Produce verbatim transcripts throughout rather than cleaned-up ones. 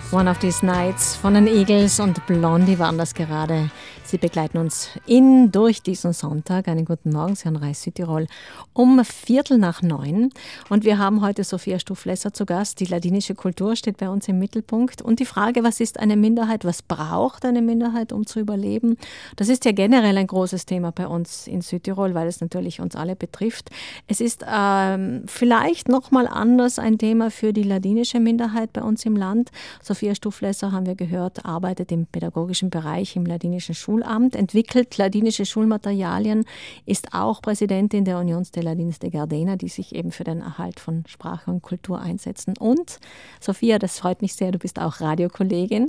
One of These Nights von den Eagles und Blondie waren das gerade. Sie begleiten uns in durch diesen Sonntag. Einen guten Morgen, Sie hören Reis Südtirol um Viertel nach neun. Und wir haben heute Sophia Stuflesser zu Gast. Die ladinische Kultur steht bei uns im Mittelpunkt. Und die Frage, was ist eine Minderheit, was braucht eine Minderheit, um zu überleben? Das ist ja generell ein großes Thema bei uns in Südtirol, weil es natürlich uns alle betrifft. Es ist ähm, vielleicht nochmal anders ein Thema für die ladinische Minderheit bei uns im Land. Sophia Stuflesser, haben wir gehört, arbeitet im pädagogischen Bereich im ladinischen Schulamt, entwickelt ladinische Schulmaterialien, ist auch Präsidentin der Unión de Ladins de Gardena, die sich eben für den Erhalt von Sprache und Kultur einsetzen. Und Sophia, das freut mich sehr, du bist auch Radiokollegin.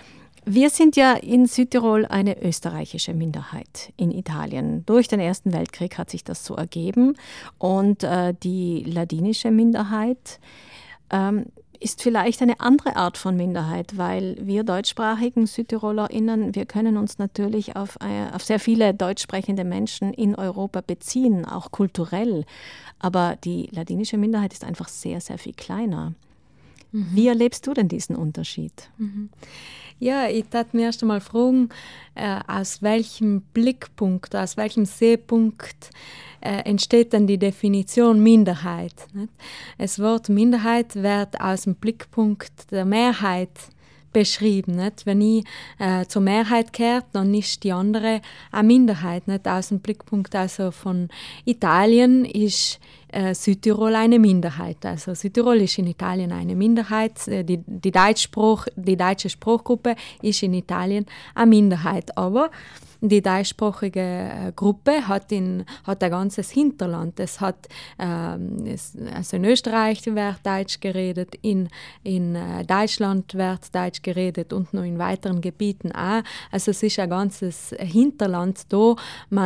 Wir sind ja in Südtirol eine österreichische Minderheit in Italien. Durch den Ersten Weltkrieg hat sich das so ergeben. Und äh, die ladinische Minderheit ähm, ist vielleicht eine andere Art von Minderheit, weil wir deutschsprachigen SüdtirolerInnen, wir können uns natürlich auf, äh, auf sehr viele deutschsprechende Menschen in Europa beziehen, auch kulturell. Aber die ladinische Minderheit ist einfach sehr, sehr viel kleiner. Mhm. Wie erlebst du denn diesen Unterschied? Mhm. Ja, ich darf mir erst einmal fragen, äh, aus welchem Blickpunkt, aus welchem Sehpunkt äh, entsteht denn die Definition Minderheit? Nicht? Das Wort Minderheit wird aus dem Blickpunkt der Mehrheit beschrieben. Nicht? Wenn ich äh, zur Mehrheit kehrt, dann ist die andere eine Minderheit. Nicht? Aus dem Blickpunkt also von Italien ist äh, Südtirol eine Minderheit. Also Südtirol ist in Italien eine Minderheit. Die, die, Deutschspruch, die deutsche Sprachgruppe ist in Italien eine Minderheit. Aber die deutschsprachige Gruppe hat, in, hat ein ganzes Hinterland. Es hat, ähm, es, also in Österreich wird Deutsch geredet, in, in äh, Deutschland wird Deutsch geredet und noch in weiteren Gebieten auch. Also es ist ein ganzes Hinterland da. Man